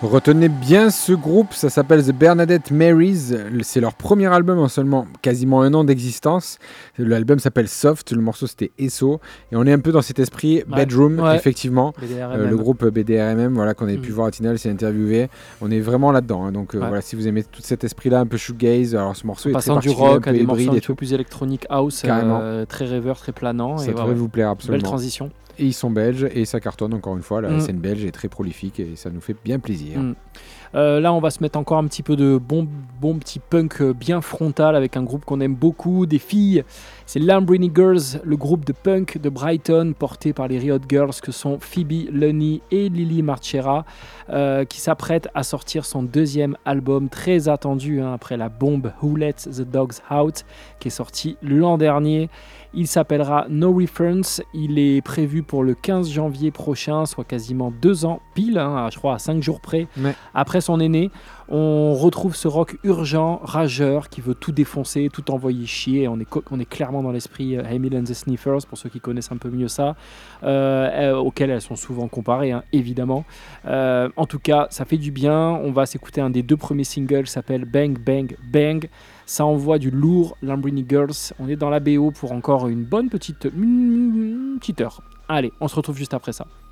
Retenez bien ce groupe, ça s'appelle The Bernadette Marys. C'est leur premier album en seulement quasiment un an d'existence. L'album s'appelle Soft, le morceau c'était ESO. Et on est un peu dans cet esprit Bedroom, effectivement. Le groupe BDRMM voilà, qu'on avait pu voir à Tinal, s'est interviewé. On est vraiment là-dedans. Hein. Donc voilà, si vous aimez tout cet esprit-là, un peu shoegaze, alors ce morceau est très particulier, du rock un peu à des hybride morceaux et un peu plus électronique house, très rêveur, très planant. Ça devrait vous plaire absolument. Belle transition. Et ils sont belges et ça cartonne encore une fois. La scène belge est très prolifique et ça nous fait bien plaisir. Là, on va se mettre encore un petit peu de bon petit punk bien frontal avec un groupe qu'on aime beaucoup, des filles. C'est Lambrini Girls, le groupe de punk de Brighton porté par les Riot Girls que sont Phoebe Lunny et Lily Marchera, qui s'apprête à sortir son deuxième album très attendu après la bombe Who Let the Dogs Out qui est sorti l'an dernier. Il s'appellera No Reference, il est prévu pour le 15 janvier prochain, soit quasiment 2 ans pile, je crois à 5 jours près, après son aîné. On retrouve ce rock urgent, rageur, qui veut tout défoncer, tout envoyer chier. On est clairement dans l'esprit Emil and the Sniffers, pour ceux qui connaissent un peu mieux ça, auxquels elles sont souvent comparées, évidemment. En tout cas, ça fait du bien. On va s'écouter un des 2 premiers singles, s'appelle Bang Bang Bang. Ça envoie du lourd, Lambrini Girls. On est dans la BO pour encore une bonne petite heure. Allez, on se retrouve juste après ça.